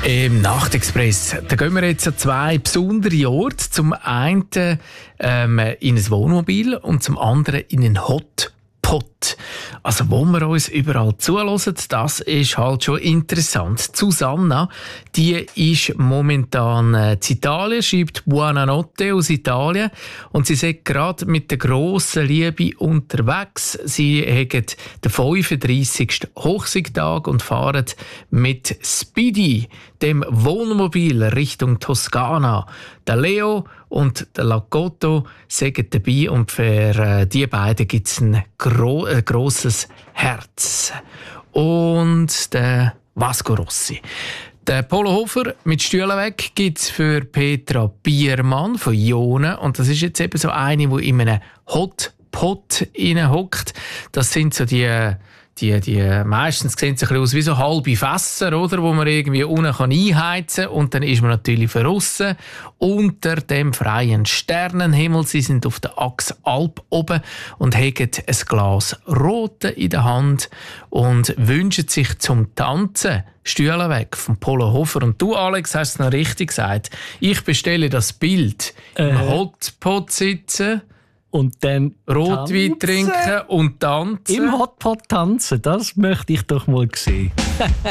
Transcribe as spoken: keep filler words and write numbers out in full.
Im Nachtexpress, da gehen wir jetzt an zwei besondere Orte. Zum einen ähm, in ein Wohnmobil und zum anderen in einen Hotpot. Also wo wir uns überall zuhören, das ist halt schon interessant. Susanna, die ist momentan äh, in Italien, schreibt Buonanotte aus Italien und sie sagt gerade mit der grossen Liebe unterwegs. Sie haben den fünfunddreissigsten Hochsiegtag und fahren mit Speedy, dem Wohnmobil, Richtung Toskana. Der Leo und der Lagotto sind dabei und für äh, die beiden gibt es ein, gro- ein grosses Herz. Und der Vasco Rossi. Der Polo Hofer mit Stühlen weg gibt es für Petra Biermann von Ione. Und das ist jetzt eben so eine, die in einem Hotpot hockt. Das sind so die... Die, die, meistens sehen sie aus wie so halbe Fässer, oder, wo man irgendwie unten kann einheizen kann. Und dann ist man natürlich verrissen unter dem freien Sternenhimmel. Sie sind auf der Achse Alp oben und haben ein Glas Rote in der Hand und wünschen sich zum Tanzen Stühle weg vom Polo Hofer. Und du, Alex, hast es noch richtig gesagt. Ich bestelle das Bild äh. im Hotpot sitzen. Und dann Rotwein trinken und tanzen. Im Hotpot tanzen, das möchte ich doch mal sehen.